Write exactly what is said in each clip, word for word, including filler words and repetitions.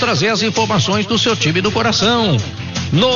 trazer as informações do seu time do coração. No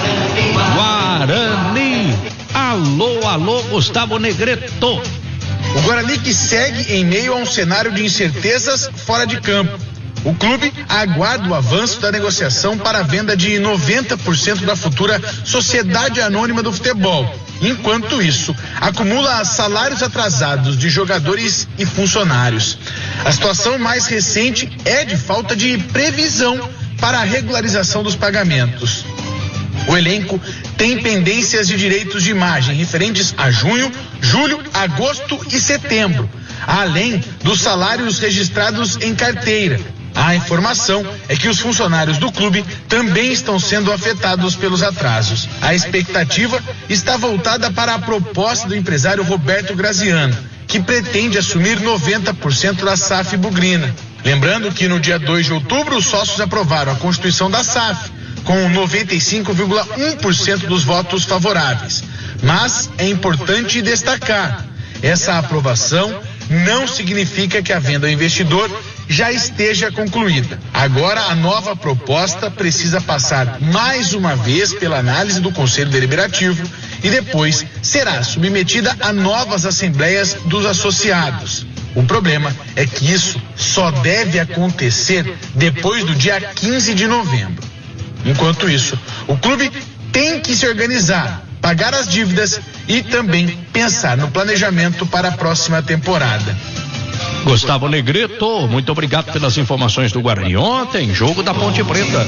Guarani. Alô, alô, Gustavo Negreto. O Guarani que segue em meio a um cenário de incertezas fora de campo. O clube aguarda o avanço da negociação para a venda de noventa por cento da futura Sociedade Anônima do Futebol. Enquanto isso, acumula salários atrasados de jogadores e funcionários. A situação mais recente é de falta de previsão para a regularização dos pagamentos. O elenco tem pendências de direitos de imagem referentes a junho, julho, agosto e setembro, além dos salários registrados em carteira. A informação é que os funcionários do clube também estão sendo afetados pelos atrasos. A expectativa está voltada para a proposta do empresário Roberto Graziano, que pretende assumir noventa por cento da S A F Bugrina. Lembrando que no dia dois de outubro os sócios aprovaram a constituição da S A F, com noventa e cinco vírgula um por cento dos votos favoráveis. Mas é importante destacar, essa aprovação não significa que a venda ao investidor já esteja concluída. Agora a nova proposta precisa passar mais uma vez pela análise do Conselho Deliberativo e depois será submetida a novas assembleias dos associados. O problema é que isso só deve acontecer depois do dia quinze de novembro. Enquanto isso, o clube tem que se organizar, pagar as dívidas e também pensar no planejamento para a próxima temporada. Gustavo Negreto, muito obrigado pelas informações do Guarani. Ontem, jogo da Ponte Preta.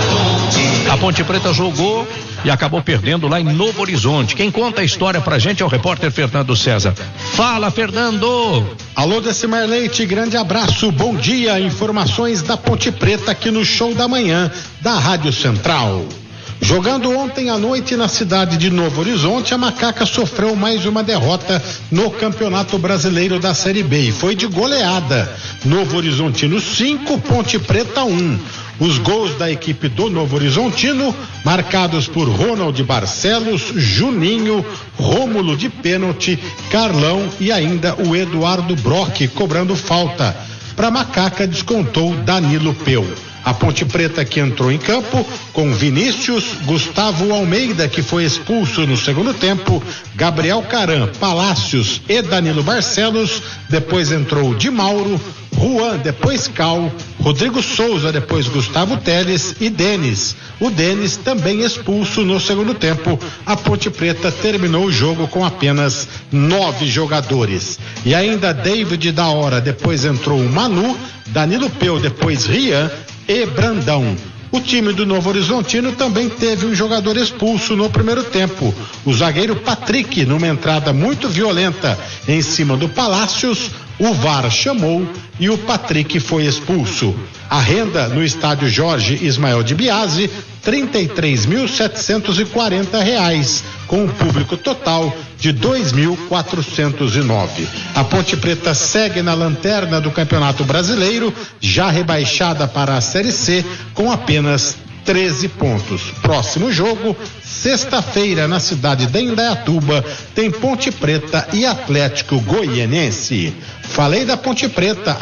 A Ponte Preta jogou e acabou perdendo lá em Novo Horizonte. Quem conta a história pra gente é o repórter Fernando César. Fala, Fernando! Alô, Decimar Leite, grande abraço, bom dia. Informações da Ponte Preta aqui no Show da Manhã da Rádio Central. Jogando ontem à noite na cidade de Novo Horizonte, a Macaca sofreu mais uma derrota no Campeonato Brasileiro da Série B e foi de goleada. Novo Horizontino cinco, Ponte Preta um. Os gols da equipe do Novo Horizontino, marcados por Ronald Barcelos, Juninho, Rômulo de pênalti, Carlão e ainda o Eduardo Brock cobrando falta. Para Macaca descontou Danilo Peu. A Ponte Preta que entrou em campo com Vinícius, Gustavo Almeida, que foi expulso no segundo tempo, Gabriel Caran, Palácios e Danilo Barcelos. Depois entrou Di Mauro, Juan, depois Cal, Rodrigo Souza, depois Gustavo Teles e Denis. O Denis também expulso no segundo tempo. A Ponte Preta terminou o jogo com apenas nove jogadores. E ainda David da Hora, depois entrou o Manu, Danilo Peu, depois Rian e Brandão. O time do Novo Horizontino também teve um jogador expulso no primeiro tempo. O zagueiro Patrick, numa entrada muito violenta em cima do Palácios, o V A R chamou e o Patrick foi expulso. A renda no estádio Jorge Ismael de Biasi, trinta e três mil setecentos e quarenta reais, com um público total de dois mil quatrocentos e nove. A Ponte Preta segue na lanterna do Campeonato Brasileiro, já rebaixada para a Série C, com apenas treze pontos. Próximo jogo, sexta-feira, na cidade de Indaiatuba, tem Ponte Preta e Atlético Goianiense. Falei da Ponte Preta.